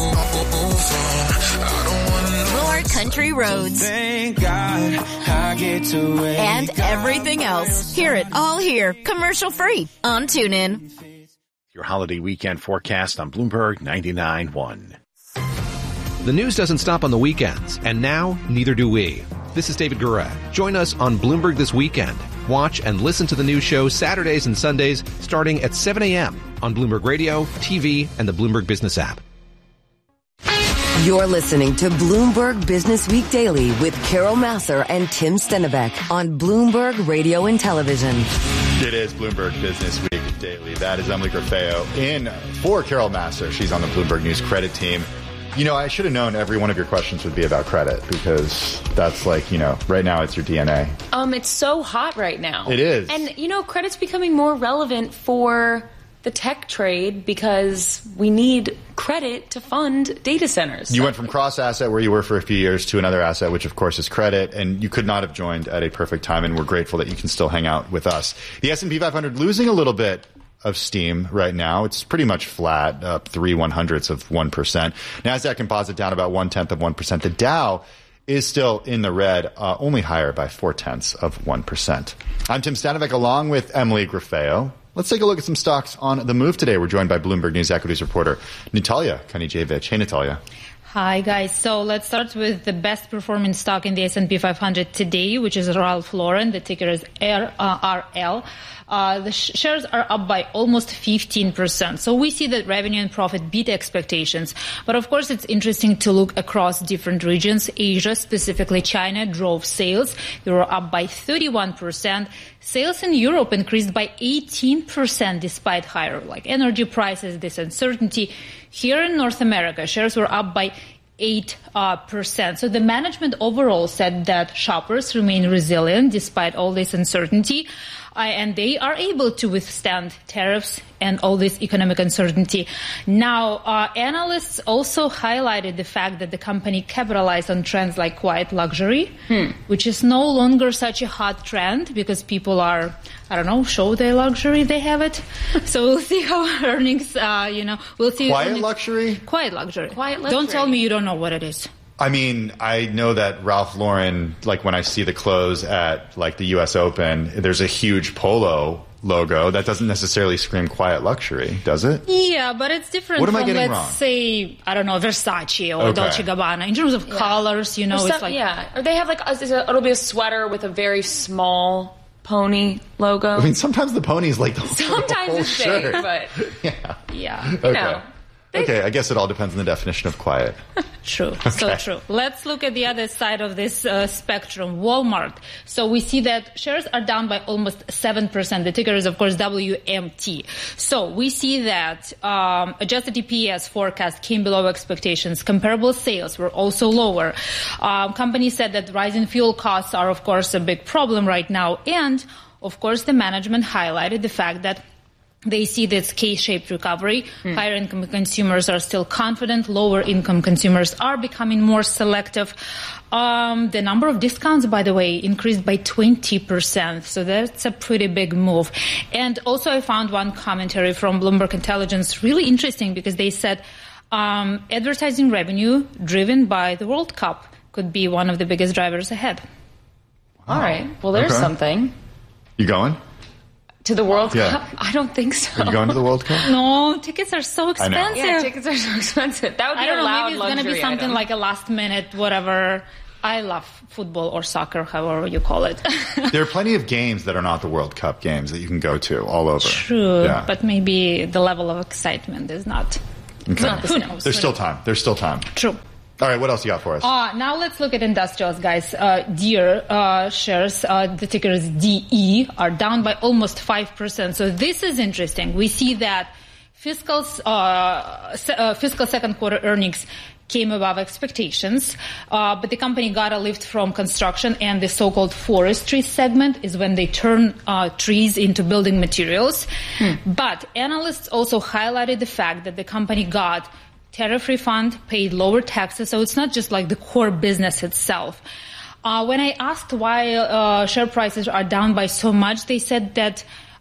more country roads, thank God I get to and everything else. Hear it all here, commercial-free on TuneIn. Your holiday weekend forecast on Bloomberg 99.1. The news doesn't stop on the weekends, and now neither do we. This is David Gura. Join us on Bloomberg This Weekend. Watch and listen to the news show Saturdays and Sundays starting at 7 a.m. on Bloomberg Radio, TV, and the Bloomberg Business app. You're listening to Bloomberg Business Week Daily with Carol Massar and Tim Stennebeck on Bloomberg Radio and Television. It is Bloomberg Business Week Daily. That is Emily Grafeo in for Carol Massar. She's on the Bloomberg News credit team. You know, I should have known every one of your questions would be about credit because that's like, you know, right now it's your DNA. It's so hot right now. It is. And, you know, credit's becoming more relevant for the tech trade because we need credit to fund data centers. You went from cross-asset, where you were for a few years, to another asset, which of course is credit, and you could not have joined at a perfect time, and we're grateful that you can still hang out with us. The S&P 500 losing a little bit of steam right now. It's pretty much flat, up 0.03%. NASDAQ Composite down about 0.1%. The Dow is still in the red, only higher by 0.4%. I'm Tim Stennebeck along with Emily Grafeo. Let's take a look at some stocks on the move today. We're joined by Bloomberg News equities reporter Natalia Kanijevic. Hey, Natalia. Hi, guys. So let's start with the best performing stock in the S&P 500 today, which is Ralph Lauren. The ticker is RL. The shares are up by almost 15%. So we see that revenue and profit beat expectations. But of course, it's interesting to look across different regions. Asia, specifically China, drove sales. They were up by 31%. Sales in Europe increased by 18% despite higher energy prices, this uncertainty. Here in North America, shares were up by 8%. So the management overall said that shoppers remain resilient despite all this uncertainty. And they are able to withstand tariffs and all this economic uncertainty. Now, analysts also highlighted the fact that the company capitalized on trends like quiet luxury, which is no longer such a hot trend because people are, show their luxury, they have it. So we'll see how earnings, we'll see. Quiet luxury? Quiet luxury. Quiet luxury. Don't tell me you don't know what it is. I mean, I know that Ralph Lauren, when I see the clothes at the U.S. Open, there's a huge polo logo. That doesn't necessarily scream quiet luxury, does it? Yeah, but it's different what am I from, getting let's wrong? say, Versace or Dolce & Gabbana. In terms of colors, it's like... Yeah, or they have it'll be a sweater with a very small pony logo. I mean, sometimes the pony's the sometimes whole it's shirt. big, but... Yeah. Okay. Okay, I guess it all depends on the definition of quiet. True, okay. So true. Let's look at the other side of this spectrum, Walmart. So we see that shares are down by almost 7%. The ticker is, of course, WMT. So we see that adjusted EPS forecast came below expectations. Comparable sales were also lower. Company said that rising fuel costs are, of course, a big problem right now. And, of course, the management highlighted the fact that They see this K-shaped recovery. Higher income consumers are still confident. Lower income consumers are becoming more selective. The number of discounts, by the way, increased by 20%. So that's a pretty big move. And also I found one commentary from Bloomberg Intelligence really interesting because they said advertising revenue driven by the World Cup could be one of the biggest drivers ahead. All right. Well, there's something. You going? To the World Cup? I don't think so. Are you going to the World Cup? No, tickets are so expensive. Yeah, tickets are so expensive. That would be I don't a know, loud maybe it's going to be something item. like a last minute, whatever. I love football or soccer, however you call it. There are plenty of games that are not the World Cup games that you can go to all over. True, but maybe the level of excitement is not. Okay. Who knows? There's still time. There's still time. True. All right, what else you got for us? Now let's look at industrials, guys. Deere shares, the ticker is DE, are down by almost 5%. So this is interesting. We see that fiscal second quarter earnings came above expectations, but the company got a lift from construction, and the so-called forestry segment is when they turn trees into building materials. But analysts also highlighted the fact that the company got tariff refund, paid lower taxes, so it's not just like the core business itself. When I asked why share prices are down by so much, they said that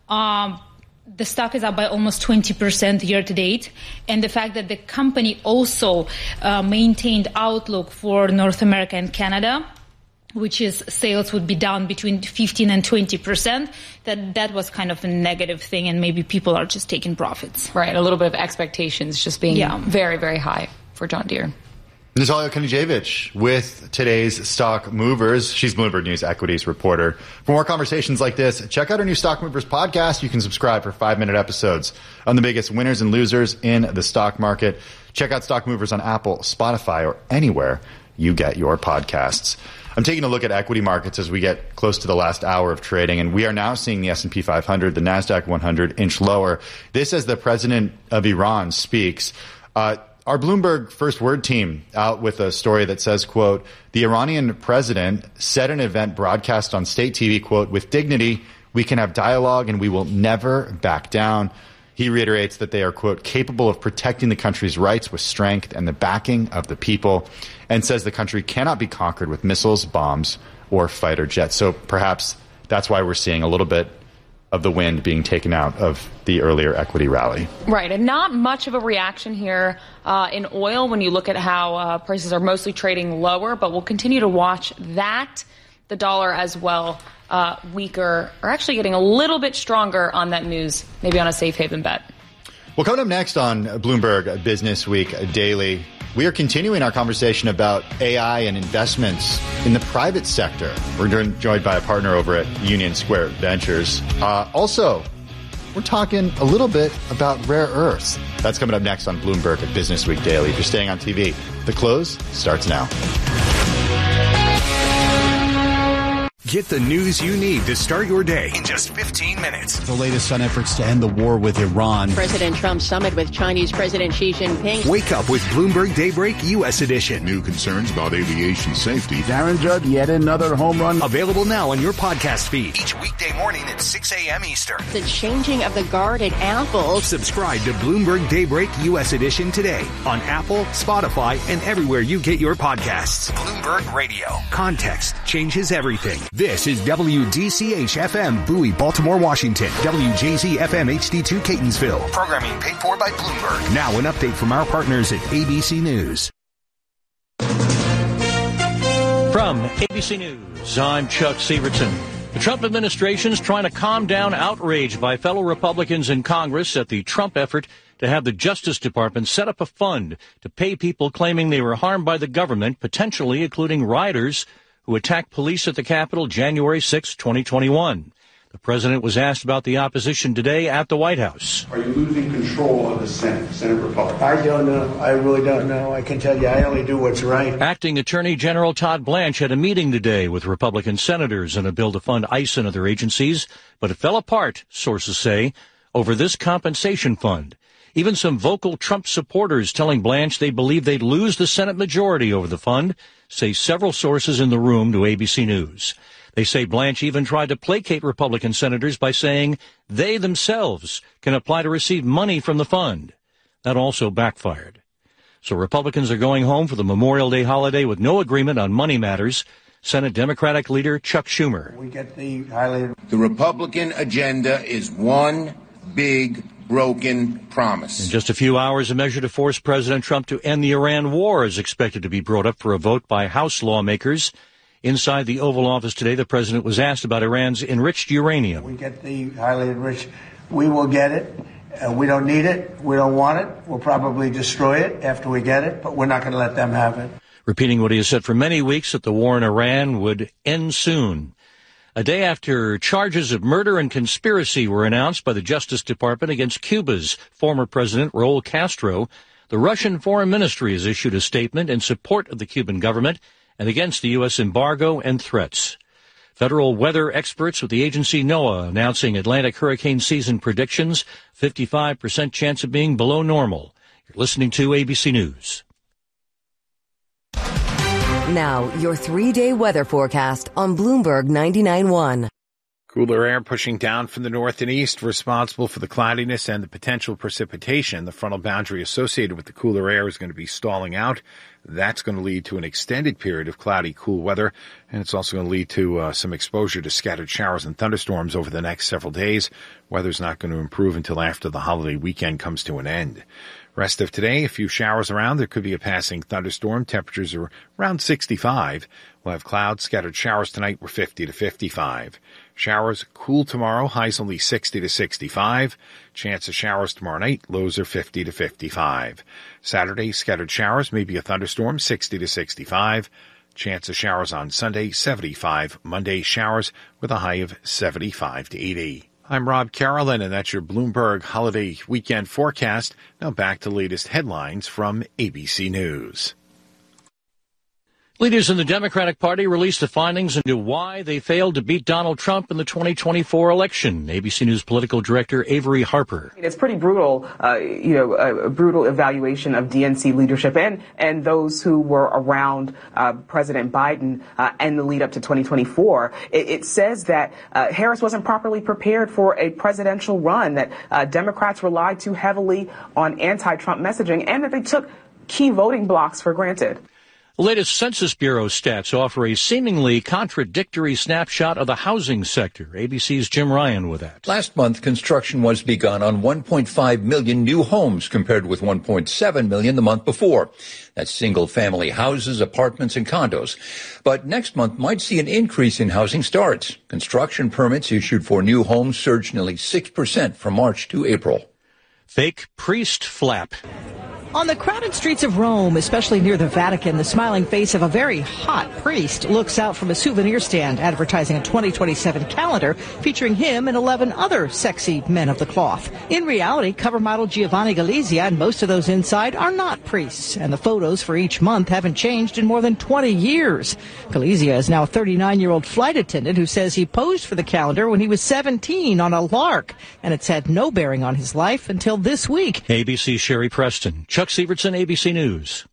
the stock is up by almost 20% year to date, and the fact that the company also maintained outlook for North America and Canada, which is sales would be down between 15 and 20%, that was kind of a negative thing, and maybe people are just taking profits. Right, a little bit of expectations just being very, very high for John Deere. Natalia Knežević with today's Stock Movers. She's Bloomberg News equities reporter. For more conversations like this, check out our new Stock Movers podcast. You can subscribe for 5-minute episodes on the biggest winners and losers in the stock market. Check out Stock Movers on Apple, Spotify, or anywhere you get your podcasts. I'm taking a look at equity markets as we get close to the last hour of trading, and we are now seeing the S&P 500, the NASDAQ 100 inch lower. This as the president of Iran speaks. Our Bloomberg First Word team out with a story that says, quote, the Iranian president said in an event broadcast on state TV, quote, with dignity, we can have dialogue and we will never back down. He reiterates that they are, quote, capable of protecting the country's rights with strength and the backing of the people, and says the country cannot be conquered with missiles, bombs, or fighter jets. So perhaps that's why we're seeing a little bit of the wind being taken out of the earlier equity rally. Right, and not much of a reaction here in oil when you look at how prices are mostly trading lower, but we'll continue to watch that. The dollar as well, weaker, or actually getting a little bit stronger on that news, maybe on a safe haven bet. Well, coming up next on Bloomberg Business Week Daily, we are continuing our conversation about AI and investments in the private sector. We're joined by a partner over at Union Square Ventures. Also, we're talking a little bit about rare earths. That's coming up next on Bloomberg Business Week Daily. If you're staying on TV, the close starts now. Get the news you need to start your day in just 15 minutes. The latest on efforts to end the war with Iran. President Trump's summit with Chinese President Xi Jinping. Wake up with Bloomberg Daybreak U.S. Edition. New concerns about aviation safety. Darren Judd, yet another home run. Available now on your podcast feed. Each weekday morning at 6 a.m. Eastern. The changing of the guard at Apple. Subscribe to Bloomberg Daybreak U.S. Edition today on Apple, Spotify, and everywhere you get your podcasts. Bloomberg Radio. Context changes everything. This is WDCH-FM, Bowie, Baltimore, Washington. WJZ-FM HD2, Catonsville. Programming paid for by Bloomberg. Now an update from our partners at ABC News. From ABC News, I'm Chuck Severson. The Trump administration is trying to calm down outrage by fellow Republicans in Congress at the Trump effort to have the Justice Department set up a fund to pay people claiming they were harmed by the government, potentially including rioters who attacked police at the Capitol January 6, 2021. The president was asked about the opposition today at the White House. Are you losing control of the Senate Republicans? I don't know. I really don't know. I can tell you I only do what's right. Acting Attorney General Todd Blanche had a meeting today with Republican senators on a bill to fund ICE and other agencies, but it fell apart, sources say, over this compensation fund. Even some vocal Trump supporters telling Blanche they believe they'd lose the Senate majority over the fund, say several sources in the room to ABC News. They say Blanche even tried to placate Republican senators by saying they themselves can apply to receive money from the fund. That also backfired. So Republicans are going home for the Memorial Day holiday with no agreement on money matters. Senate Democratic leader Chuck Schumer. The Republican agenda is one big broken promise. In just a few hours, a measure to force President Trump to end the Iran war is expected to be brought up for a vote by House lawmakers. Inside the Oval Office today, the president was asked about Iran's enriched uranium. We get the highly enriched. We will get it. We don't need it. We don't want it. We'll probably destroy it after we get it, but we're not going to let them have it. Repeating what he has said for many weeks that the war in Iran would end soon. A day after charges of murder and conspiracy were announced by the Justice Department against Cuba's former president, Raul Castro, the Russian Foreign Ministry has issued a statement in support of the Cuban government and against the U.S. embargo and threats. Federal weather experts with the agency NOAA announcing Atlantic hurricane season predictions, 55% chance of being below normal. You're listening to ABC News. Now, your 3-day weather forecast on Bloomberg 99.1. Cooler air pushing down from the north and east, responsible for the cloudiness and the potential precipitation. The frontal boundary associated with the cooler air is going to be stalling out. That's going to lead to an extended period of cloudy, cool weather, and it's also going to lead to some exposure to scattered showers and thunderstorms over the next several days. Weather's not going to improve until after the holiday weekend comes to an end. Rest of today, a few showers around. There could be a passing thunderstorm. Temperatures are around 65. We'll have clouds, scattered showers tonight. We're 50 to 55. Showers cool tomorrow. Highs only 60 to 65. Chance of showers tomorrow night. Lows are 50 to 55. Saturday, scattered showers, maybe a thunderstorm, 60 to 65. Chance of showers on Sunday, 75. Monday, showers with a high of 75 to 80. I'm Rob Carolyn, and that's your Bloomberg holiday weekend forecast. Now back to the latest headlines from ABC News. Leaders in the Democratic Party released the findings into why they failed to beat Donald Trump in the 2024 election. ABC News political director Avery Harper. It's pretty brutal, a brutal evaluation of DNC leadership and those who were around President Biden and the lead up to 2024. It says that Harris wasn't properly prepared for a presidential run, that Democrats relied too heavily on anti-Trump messaging, and that they took key voting blocks for granted. The latest Census Bureau stats offer a seemingly contradictory snapshot of the housing sector. ABC's Jim Ryan with that. Last month, construction was begun on 1.5 million new homes compared with 1.7 million the month before. That's single-family houses, apartments, and condos. But next month might see an increase in housing starts. Construction permits issued for new homes surged nearly 6% from March to April. Fake priest flap. On the crowded streets of Rome, especially near the Vatican, the smiling face of a very hot priest looks out from a souvenir stand advertising a 2027 calendar featuring him and 11 other sexy men of the cloth. In reality, cover model Giovanni Galizia and most of those inside are not priests, and the photos for each month haven't changed in more than 20 years. Galizia is now a 39-year-old flight attendant who says he posed for the calendar when he was 17 on a lark, and it's had no bearing on his life until this week. ABC's Sherry Preston. Chuck Sievertson, ABC News.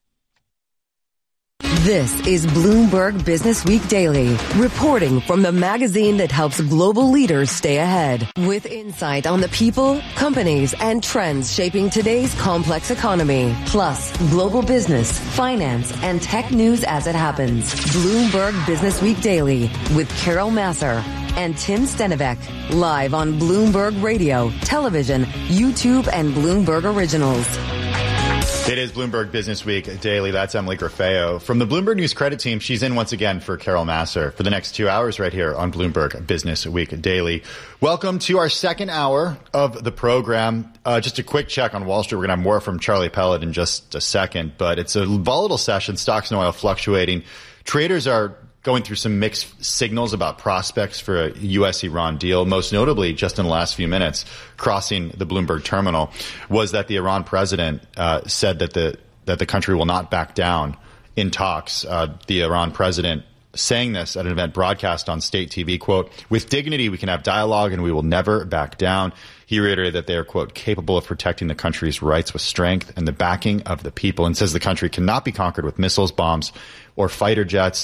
This is Bloomberg Business Week Daily, reporting from the magazine that helps global leaders stay ahead, with insight on the people, companies, and trends shaping today's complex economy, plus global business, finance, and tech news as it happens. Bloomberg Business Week Daily with Carol Massar and Tim Stenivek, live on Bloomberg Radio, television, YouTube, and Bloomberg Originals. It is Bloomberg Business Week Daily. That's Emily Grafeo. From the Bloomberg News Credit Team, she's in once again for Carol Massar for the next 2 hours right here on Bloomberg Business Week Daily. Welcome to our second hour of the program. Just a quick check on Wall Street. We're going to have more from Charlie Pellet in just a second, but it's a volatile session. Stocks and oil fluctuating. Traders are going through some mixed signals about prospects for a U.S.-Iran deal. Most notably, just in the last few minutes, crossing the Bloomberg terminal, was that the Iran president said that the country will not back down in talks. The Iran president saying this at an event broadcast on state TV, quote, "With dignity, we can have dialogue and we will never back down." He reiterated that they are, quote, "capable of protecting the country's rights with strength and the backing of the people," and says the country cannot be conquered with missiles, bombs, or fighter jets.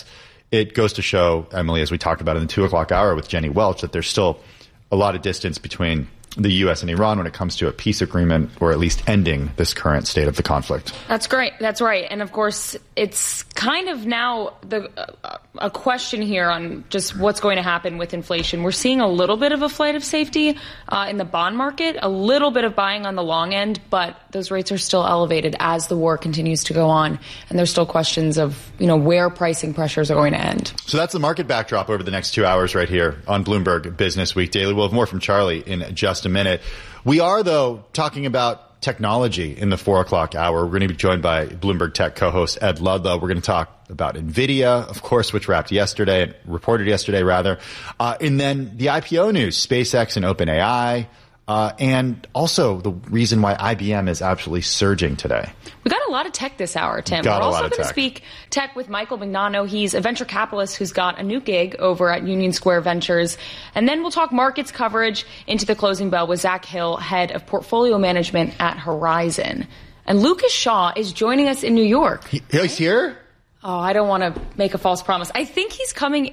it goes to show, Emily, as we talked about in the 2 o'clock hour with Jenny Welch, that there's still a lot of distance between the U.S. and Iran when it comes to a peace agreement, or at least ending this current state of the conflict. That's great. That's right. And of course, it's kind of now a question here on just what's going to happen with inflation. We're seeing a little bit of a flight of safety in the bond market, a little bit of buying on the long end, but those rates are still elevated as the war continues to go on. And there's still questions of, where pricing pressures are going to end. So that's the market backdrop over the next 2 hours right here on Bloomberg Business Week Daily. We'll have more from Charlie in just a minute. We are, though, talking about technology in the 4 o'clock hour. We're going to be joined by Bloomberg Tech co-host Ed Ludlow. We're going to talk about NVIDIA, of course, which reported yesterday, and then the IPO news, SpaceX and OpenAI, and also the reason why IBM is absolutely surging today. We got a lot of tech this hour, Tim. We're also going to speak tech with Michael Mignano. He's a venture capitalist who's got a new gig over at Union Square Ventures. And then we'll talk markets coverage into the closing bell with Zach Hill, head of portfolio management at Horizon. And Lucas Shaw is joining us in New York. He's here? Oh, I don't want to make a false promise. I think he's coming